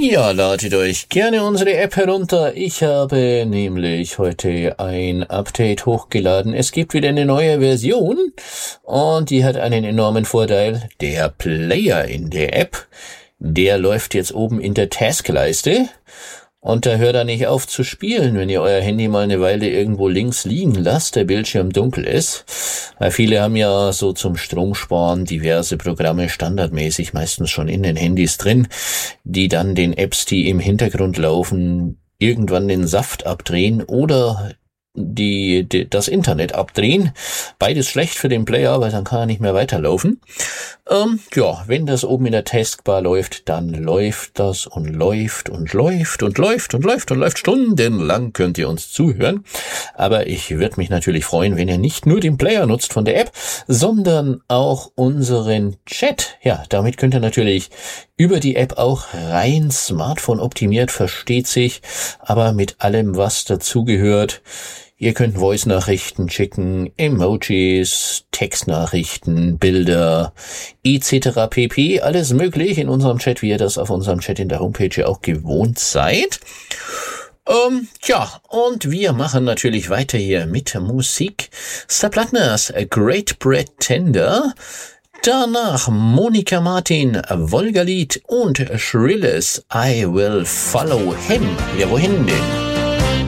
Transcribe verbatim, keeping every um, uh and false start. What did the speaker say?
Ja, ladet euch gerne unsere App herunter. Ich habe nämlich heute ein Update hochgeladen. Es gibt wieder eine neue Version und die hat einen enormen Vorteil. Der Player in der App, der läuft jetzt oben in der Taskleiste. Und da hört er nicht auf zu spielen, wenn ihr euer Handy mal eine Weile irgendwo links liegen lasst, der Bildschirm dunkel ist. Weil viele haben ja so zum Stromsparen diverse Programme standardmäßig meistens schon in den Handys drin, die dann den Apps, die im Hintergrund laufen, irgendwann den Saft abdrehen oder die, die das Internet abdrehen. Beides schlecht für den Player, weil dann kann er nicht mehr weiterlaufen. Ähm, ja, wenn das oben in der Taskbar läuft, dann läuft das und läuft und läuft und läuft und läuft und läuft. Stundenlang könnt ihr uns zuhören. Aber ich würde mich natürlich freuen, wenn ihr nicht nur den Player nutzt von der App, sondern auch unseren Chat. Ja, damit könnt ihr natürlich über die App auch rein Smartphone optimiert, versteht sich, aber mit allem, was dazugehört. Ihr könnt Voice-Nachrichten schicken, Emojis, Textnachrichten, Bilder, et cetera pp. Alles möglich in unserem Chat, wie ihr das auf unserem Chat in der Homepage ja auch gewohnt seid. Ähm, ja, und wir machen natürlich weiter hier mit Musik. Subplatners, A Great Pretender. Danach Monika Martin, Volga Lied und Shrilles, I Will Follow Him. Ja, wohin denn?